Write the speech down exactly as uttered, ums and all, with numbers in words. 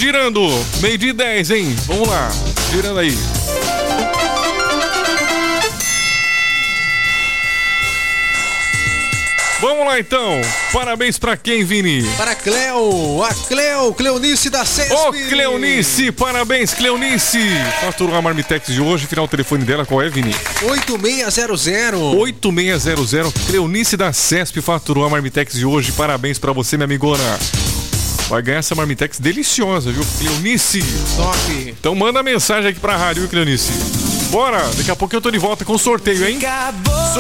girando. Meio de dez, hein? Vamos lá. Girando aí. Vamos lá então, parabéns pra quem, Vini? Para Cleo, a Cleo, Cleonice da Cesp. Ô, Cleonice, parabéns, Cleonice. Faturou a Marmitex de hoje, final do telefone dela, qual é, Vini? oito seis zero zero. oito seis zero zero, Cleonice da Cesp faturou a Marmitex de hoje, parabéns pra você, minha amigona. Vai ganhar essa Marmitex deliciosa, viu, Cleonice? Top. Então manda mensagem aqui pra rádio, viu, Cleonice? Bora, daqui a pouco eu tô de volta com o sorteio, hein?